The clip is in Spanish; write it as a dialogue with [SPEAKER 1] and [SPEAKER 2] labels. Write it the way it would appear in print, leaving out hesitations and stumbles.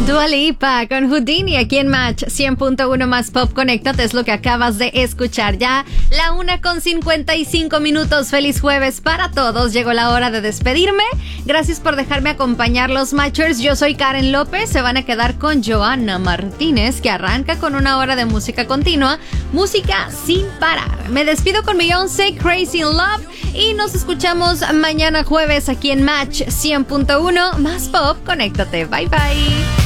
[SPEAKER 1] Dua Lipa con Houdini aquí en Match 100.1 más Pop. Conéctate, es lo que acabas de escuchar. Ya la 1:55. Feliz jueves para todos. Llegó la hora de despedirme. Gracias por dejarme acompañar los Matchers. Yo soy Karen López. Se van a quedar con Johanna Martínez, que arranca con una hora de música continua, música sin parar. Me despido con Beyoncé, Crazy in Love, y nos escuchamos mañana jueves aquí en Match 100.1 más Pop. Conéctate. Bye bye.